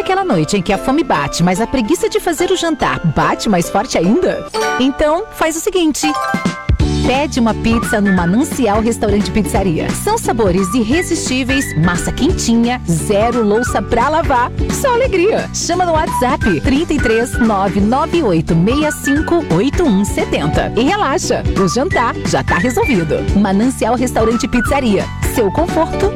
aquela noite em que a fome bate, mas a preguiça de fazer o jantar bate mais forte ainda? Então, faz o seguinte: pede uma pizza no Manancial Restaurante Pizzaria. São sabores irresistíveis, massa quentinha, zero louça pra lavar, só alegria. Chama no WhatsApp 33 99865 8170 e relaxa, o jantar já tá resolvido. Manancial Restaurante Pizzaria, seu conforto